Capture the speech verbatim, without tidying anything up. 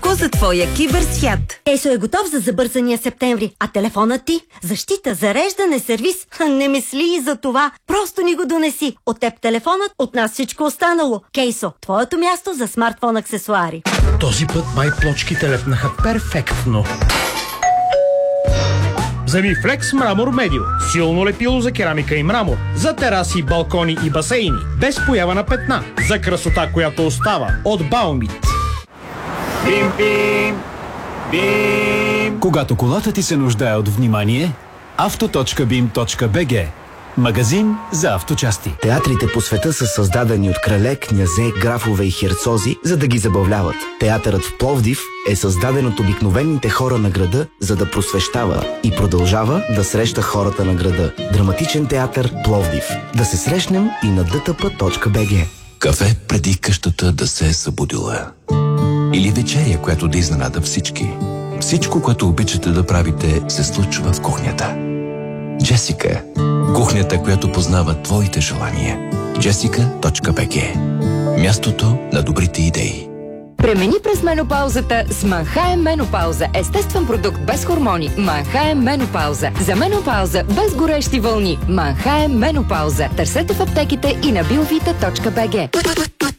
леко за твоя киберсвят. Ейсо е готов за забързания септември, а телефонът ти? Защита, зареждане, сервис. Не мисли и за това. Просто ни го донеси. От теб телефонът, от нас всичко останало. Кейсо, твоето място за смартфон аксесуари. Този път май плочките лепнаха перфектно. Вземи Flex Мрамор Медио. Силно лепило за керамика и мрамор. За тераси, балкони и басейни. Без поява на петна. За красота, която остава. От Баумит. Бим, бим, бим. Когато колата ти се нуждае от внимание, авто точка бим точка би джи. Магазин за авточасти. Театрите по света са създадени от крале, князе, графове и херцози, за да ги забавляват. Театърът в Пловдив е създаден от обикновените хора на града, за да просвещава и продължава да среща хората на града. Драматичен театър Пловдив. Да се срещнем и на ди ти пи точка би джи. Кафе преди къщата да се е събудила. Или вечеря, която да изненада всички. Всичко, което обичате да правите, се случва в кухнята. Джесика. Кухнята, която познава твоите желания. джесика точка би джи. Мястото на добрите идеи. Премини през менопаузата с Манхайм Менопауза. Естествен продукт без хормони. Манхайм Менопауза. За менопауза без горещи вълни. Манхайм Менопауза. Търсете в аптеките и на биовита точка би джи.